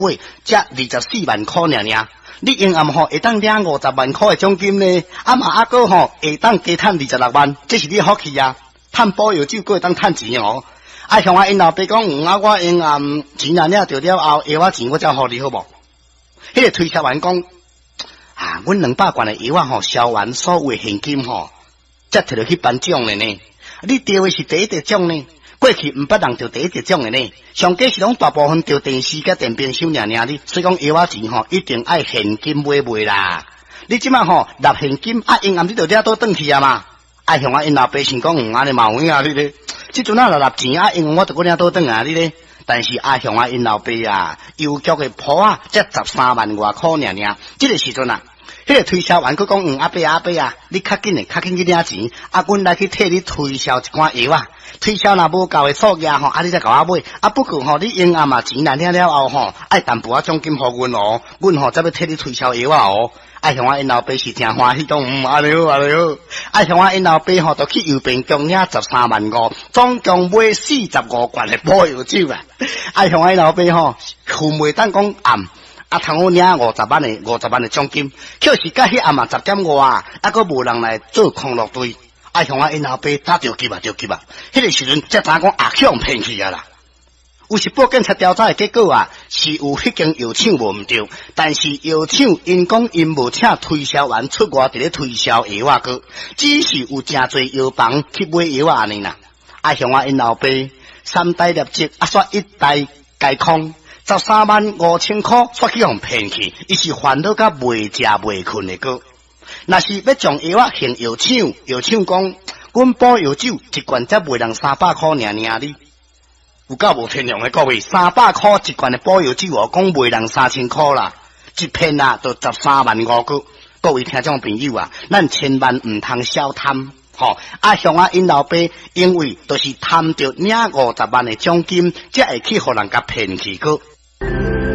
喂，才24万块尔。你用暗吼会当领50万块的奖金呢，阿哥吼会当加赚26万，这是你福气啊！赚保药酒，阁会当赚钱哦。向我因老爸讲，我用钱拿了着了后，药仔钱我才互你好无？迄个推销员讲，阮200罐的药仔吼，销完所有现金吼，才摕落去颁奖的呢。你得的是第一得奖呢。过去毋捌人着第一得奖的呢，上计是拢大部分着电视甲电冰箱尔哩，所以讲药仔钱吼一定爱现金买啦。你即摆吼纳现金因暗你着了倒转去啊嘛，向我因老爸想讲安尼嘛有影你咧，即阵若纳钱因我着搁了倒转啊你咧，但是向我因老爸邮局的铺才13万外块尔，即个时阵迄个推销员佮讲阿伯你较紧去领钱，阮来去替你推销一罐药啊。推销若无够的数额吼，你才甲我买。不过吼，你用暗钱来领了后吼，爱淡薄奖金互阮哦，阮吼才要替你推销药哦。向我因老爸是真欢喜，讲安尼好。向我因老爸吼，就去邮便局领13万5，总共买45罐的保药酒啊。向我因老爸吼，付袂当讲暗。通好领50万的奖金，却是甲迄暗10点外，阁无人来做康乐队。向我因老爸打着急啊！迄个时阵才知讲向骗去啦。有时报警察调查的结果是有迄间药厂无毋对，但是药厂因讲因无请推销员出外伫咧推销药仔个，只是有真侪药房去买药仔安尼啦。向我因老爸3台业绩煞1台解空。13万5千块，煞去互骗去，伊是烦恼甲袂食袂困的个。若是要将药仔行药厂，药厂讲，阮保药酒一罐才卖人300块尔哩，有够无天良的各位，300块一罐的保药酒讲卖人3000块啦，一片就13万5个。各位听众朋友咱千万毋通小贪。向我因老爸，因为就是贪着领50万的奖金，才会去互人甲骗去个。